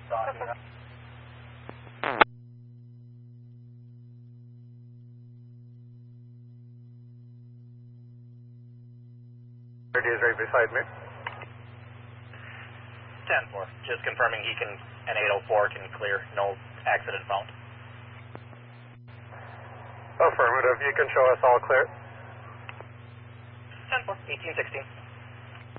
Is right beside me. 10-4, just confirming he can, and 804 can clear, no accident found. Affirmative, you can show us all clear. 10-4, 1816.